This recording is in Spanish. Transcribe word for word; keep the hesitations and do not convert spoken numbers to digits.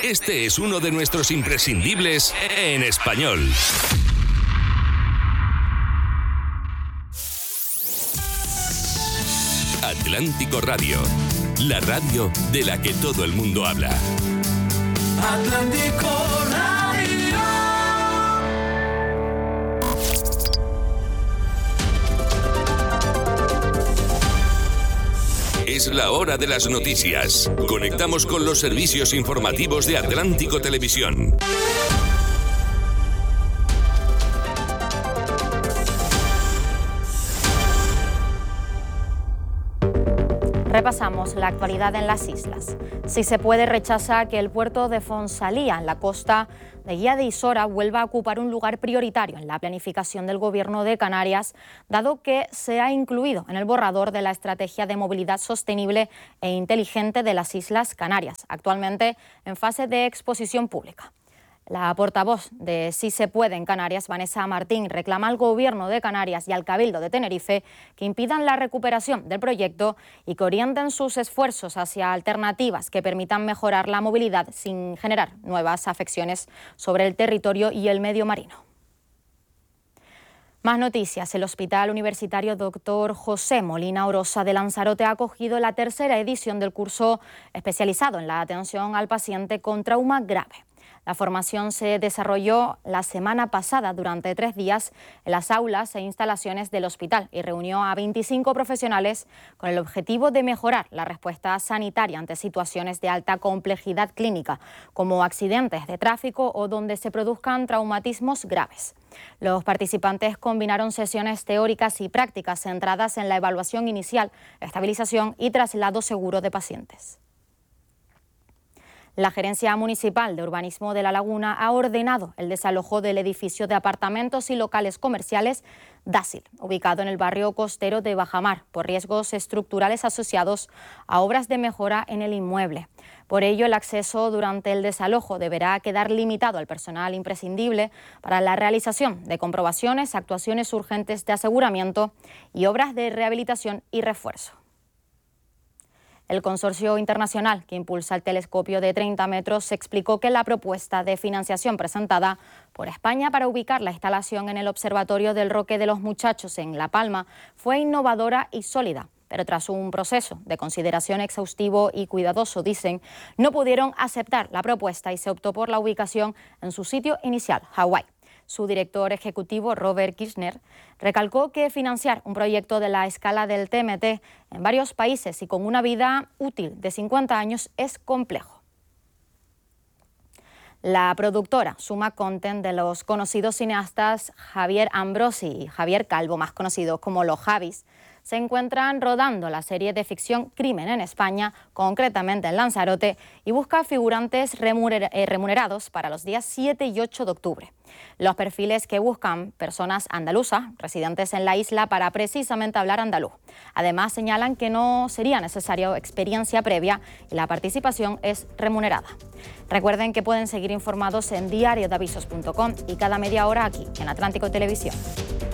Este es uno de nuestros imprescindibles en español. Atlántico Radio, la radio de la que todo el mundo habla. Atlántico Radio. Es la hora de las noticias. Conectamos con los servicios informativos de Atlántico Televisión. Repasamos la actualidad en las islas. Si se puede, rechaza que el puerto de Fonsalía, en la costa de Guía de Isora, vuelva a ocupar un lugar prioritario en la planificación del Gobierno de Canarias, dado que se ha incluido en el borrador de la Estrategia de Movilidad Sostenible e Inteligente de las Islas Canarias, actualmente en fase de exposición pública. La portavoz de Si se puede en Canarias, Vanessa Martín, reclama al Gobierno de Canarias y al Cabildo de Tenerife que impidan la recuperación del proyecto y que orienten sus esfuerzos hacia alternativas que permitan mejorar la movilidad sin generar nuevas afecciones sobre el territorio y el medio marino. Más noticias. El Hospital Universitario doctor José Molina Orosa de Lanzarote ha acogido la tercera edición del curso especializado en la atención al paciente con trauma grave. La formación se desarrolló la semana pasada durante tres días en las aulas e instalaciones del hospital y reunió a veinticinco profesionales con el objetivo de mejorar la respuesta sanitaria ante situaciones de alta complejidad clínica, como accidentes de tráfico o donde se produzcan traumatismos graves. Los participantes combinaron sesiones teóricas y prácticas centradas en la evaluación inicial, estabilización y traslado seguro de pacientes. La Gerencia Municipal de Urbanismo de La Laguna ha ordenado el desalojo del edificio de apartamentos y locales comerciales Dácil, ubicado en el barrio costero de Bajamar, por riesgos estructurales asociados a obras de mejora en el inmueble. Por ello, el acceso durante el desalojo deberá quedar limitado al personal imprescindible para la realización de comprobaciones, actuaciones urgentes de aseguramiento y obras de rehabilitación y refuerzo. El consorcio internacional que impulsa el telescopio de treinta metros explicó que la propuesta de financiación presentada por España para ubicar la instalación en el Observatorio del Roque de los Muchachos en La Palma fue innovadora y sólida, pero tras un proceso de consideración exhaustivo y cuidadoso, dicen, no pudieron aceptar la propuesta y se optó por la ubicación en su sitio inicial, Hawái. Su director ejecutivo, Robert Kirchner, recalcó que financiar un proyecto de la escala del T M T en varios países y con una vida útil de cincuenta años es complejo. La productora Suma Content de los conocidos cineastas Javier Ambrosi y Javier Calvo, más conocidos como los Javis, se encuentran rodando la serie de ficción Crimen en España, concretamente en Lanzarote, y busca figurantes remunerados para los días siete y ocho de octubre. Los perfiles que buscan personas andaluzas, residentes en la isla, para precisamente hablar andaluz. Además, señalan que no sería necesaria experiencia previa y la participación es remunerada. Recuerden que pueden seguir informados en diario de avisos punto com y cada media hora aquí, en Atlántico Televisión.